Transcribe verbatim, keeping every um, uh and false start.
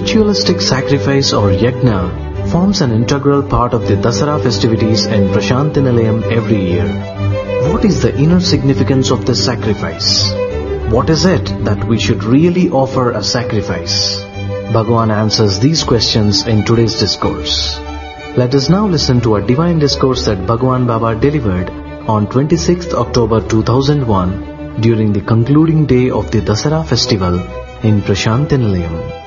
ritualistic sacrifice or yajna forms an integral part of the Dasara festivities in Prashanthi Nilayam every year. What is the inner significance of this sacrifice? What is it that we should really offer as sacrifice? Bhagavan answers these questions in today's discourse. Let us now listen to a divine discourse that Bhagavan Baba delivered on twenty-sixth October two thousand one during the concluding day of the Dasara festival in Prashanthi Nilayam.